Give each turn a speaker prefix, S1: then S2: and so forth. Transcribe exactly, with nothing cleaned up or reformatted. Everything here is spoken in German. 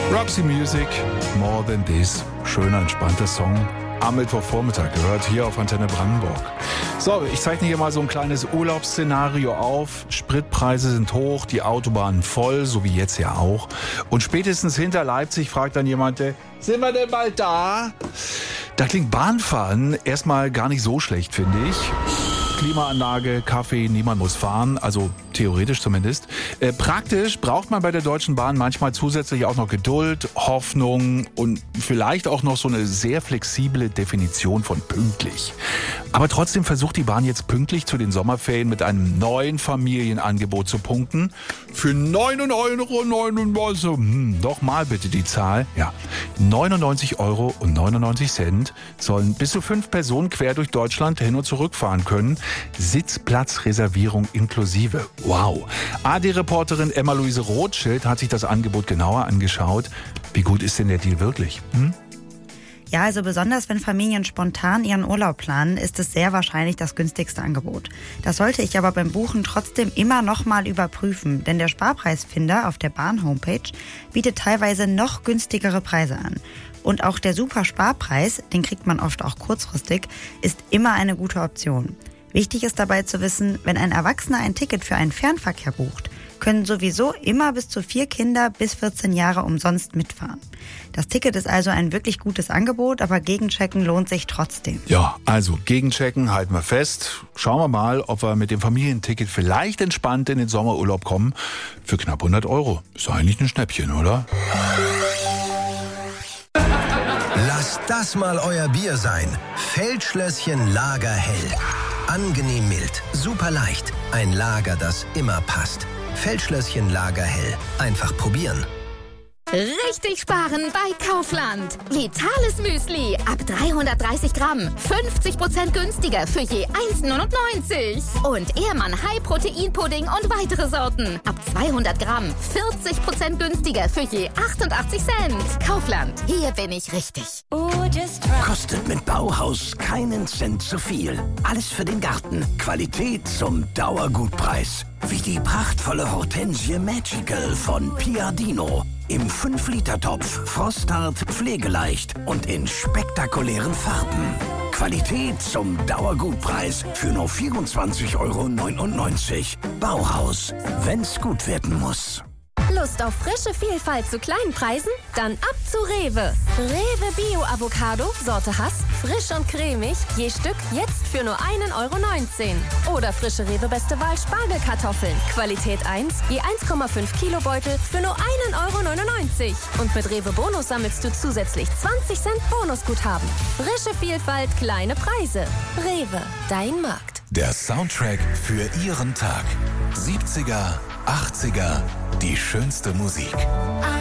S1: Roxy Music, More Than This. Schöner, entspannter Song. Am Mittwochvormittag gehört hier auf Antenne Brandenburg. So, ich zeichne hier mal so ein kleines Urlaubsszenario auf. Spritpreise sind hoch, die Autobahnen voll, so wie jetzt ja auch. Und spätestens hinter Leipzig fragt dann jemand, sind wir denn bald da? Da klingt Bahnfahren erstmal gar nicht so schlecht, finde ich. Klimaanlage, Kaffee, niemand muss fahren, also theoretisch zumindest. Äh, praktisch braucht man bei der Deutschen Bahn manchmal zusätzlich auch noch Geduld, Hoffnung und vielleicht auch noch so eine sehr flexible Definition von pünktlich. Aber trotzdem versucht die Bahn jetzt pünktlich zu den Sommerferien mit einem neuen Familienangebot zu punkten. Für neun Euro neunundneunzig, hm, doch mal bitte die Zahl. Ja, neunundneunzig Euro und neunundneunzig Cent sollen bis zu fünf Personen quer durch Deutschland hin und zurück fahren können. Sitzplatzreservierung inklusive. Wow. A D-Reporterin Emma-Luise Rothschild hat sich das Angebot genauer angeschaut. Wie gut ist denn der Deal wirklich? Hm?
S2: Ja, also besonders wenn Familien spontan ihren Urlaub planen, ist es sehr wahrscheinlich das günstigste Angebot. Das sollte ich aber beim Buchen trotzdem immer noch mal überprüfen, denn der Sparpreisfinder auf der Bahn-Homepage bietet teilweise noch günstigere Preise an. Und auch der Super-Sparpreis, den kriegt man oft auch kurzfristig, ist immer eine gute Option. Wichtig ist dabei zu wissen, wenn ein Erwachsener ein Ticket für einen Fernverkehr bucht, können sowieso immer bis zu vier Kinder bis vierzehn Jahre umsonst mitfahren. Das Ticket ist also ein wirklich gutes Angebot, aber Gegenchecken lohnt sich trotzdem.
S1: Ja, also Gegenchecken halten wir fest. Schauen wir mal, ob wir mit dem Familienticket vielleicht entspannt in den Sommerurlaub kommen. Für knapp hundert Euro. Ist eigentlich ein Schnäppchen, oder?
S3: Lasst das mal euer Bier sein. Feldschlösschen Lagerhell. Angenehm mild, super leicht. Ein Lager, das immer passt. Feldschlösschen Lagerhell. Einfach probieren.
S4: Richtig sparen bei Kaufland. Vitales Müsli ab dreihundertdreißig Gramm. fünfzig Prozent günstiger für je eins neunundneunzig. Und Ehrmann High Protein Pudding und weitere Sorten. Ab zweihundert Gramm. vierzig Prozent günstiger für je achtundachtzig Cent. Kaufland. Hier bin ich richtig.
S5: Kostet mit Bauhaus keinen Cent zu viel. Alles für den Garten. Qualität zum Dauergutpreis. Wie die prachtvolle Hortensie Magical von Piadino. Im fünf Liter Topf, Frosthart, pflegeleicht und in spektakulären Farben. Qualität zum Dauergutpreis für nur vierundzwanzig Euro neunundneunzig. Bauhaus, wenn's gut werden muss.
S6: Lust auf frische Vielfalt zu kleinen Preisen? Dann ab zu Rewe. Rewe Bio Avocado, Sorte Hass, frisch und cremig, je Stück jetzt für nur ein Euro neunzehn. Oder frische Rewe Beste Wahl Spargelkartoffeln, Qualität eins, je eins Komma fünf Kilo Beutel für nur ein Euro neunundneunzig. Und mit Rewe Bonus sammelst du zusätzlich zwanzig Cent Bonusguthaben. Frische Vielfalt, kleine Preise. Rewe, dein Markt.
S7: Der Soundtrack für Ihren Tag. siebziger, achtziger, die schönste Musik.